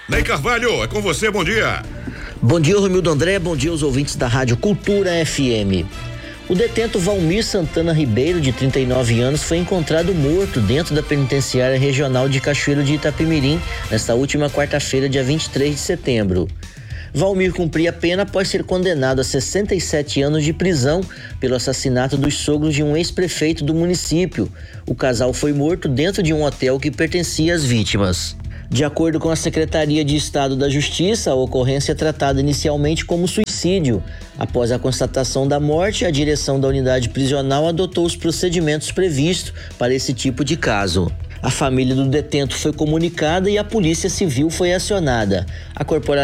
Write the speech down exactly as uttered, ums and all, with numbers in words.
Ney Carvalho, é com você, bom dia. Bom dia, Romildo André, bom dia aos ouvintes da Rádio Cultura F M. O detento Valmir Santana Ribeiro, de trinta e nove anos, foi encontrado morto dentro da penitenciária regional de Cachoeiro de Itapemirim, nesta última quarta-feira, dia vinte e três de setembro. Valmir cumpria pena após ser condenado a sessenta e sete anos de prisão pelo assassinato dos sogros de um ex-prefeito do município. O casal foi morto dentro de um hotel que pertencia às vítimas. De acordo com a Secretaria de Estado da Justiça, a ocorrência é tratada inicialmente como suicídio. Após a constatação da morte, a direção da unidade prisional adotou os procedimentos previstos para esse tipo de caso. A família do detento foi comunicada e a Polícia Civil foi acionada. A corporação